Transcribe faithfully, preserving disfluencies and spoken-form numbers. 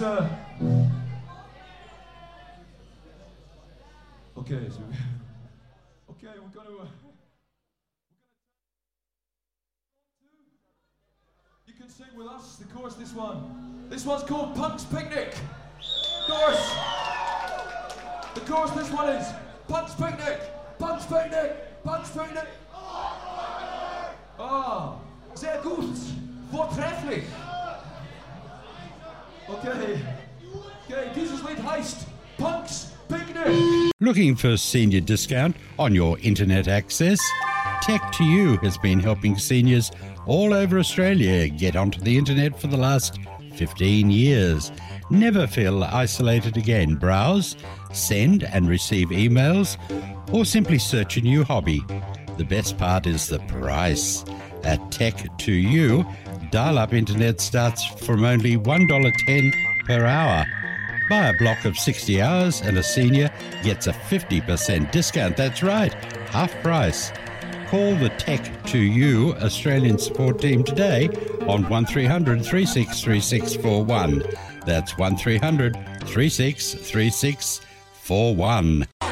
is... Uh... Okay, so... Okay, we're going to... Uh... You can sing with us, the chorus, this one. This one's called Punk's Picnic. Chorus. The chorus, this one is Punk's Picnic. Punk's Picnic. Punk's Picnic. Ah, sehr gut. Vortrefflich. Okay. Okay, dieses Lied heißt Punk's Picnic. Looking for senior discount on your internet access? Tech to You has been helping seniors all over Australia get onto the internet for the last fifteen years. Never feel isolated again. Browse, send and receive emails, or simply search a new hobby. The best part is the price. At Tech to You, dial-up internet starts from only one dollar ten per hour. Buy a block of sixty hours and a senior gets a fifty percent discount. That's right, half price. Call the Tech to You Australian support team today on one three hundred, three six three six four one. That's one three hundred, three six three six four one.